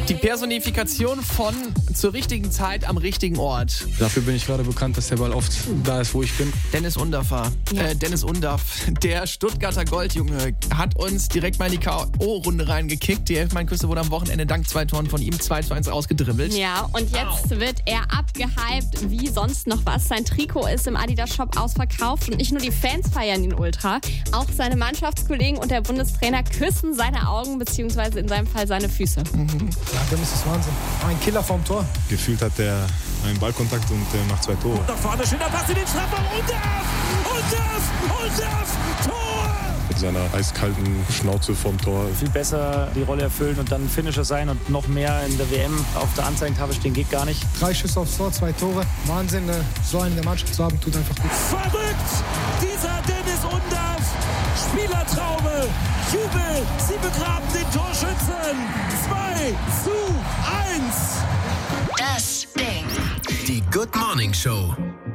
Die Personifikation von zur richtigen Zeit am richtigen Ort. Dafür bin ich gerade bekannt, dass der Ball oft da ist, wo ich bin. Dennis Undaff, der Stuttgarter Goldjunge, hat uns direkt mal in die K.O.-Runde reingekickt. Die Elfmeier-Küste wurde am Wochenende dank 2 Toren von ihm 2:1 ausgedribbelt. Ja, und jetzt wird er abgehypt wie sonst noch was. Sein Trikot ist im Adidas-Shop ausverkauft und nicht nur die Fans feiern ihn ultra. Auch seine Mannschaftskollegen und der Bundestrainer küssen seine Augen bzw. in seinem Fall seine Füße. Ja, Dennis ist Wahnsinn. Ein Killer vom Tor. Gefühlt hat er einen Ballkontakt und macht 2 Tore. Und nach vorne, schöner Pass in den Strafraum. Und Tor! Mit seiner eiskalten Schnauze vom Tor. Viel besser die Rolle erfüllen und dann Finisher sein und noch mehr in der WM auf der Anzeigentafel stehen geht gar nicht. 3 Schüsse aufs Tor, 2 Tore. Wahnsinn, so einen in der Mannschaft zu haben, tut einfach gut. Verrückt! Dieser Dennis Undaff, Spielertraume, Jubel, sie begraben den Torschützen. 2:1. Das Ding. Die Good Morning Show.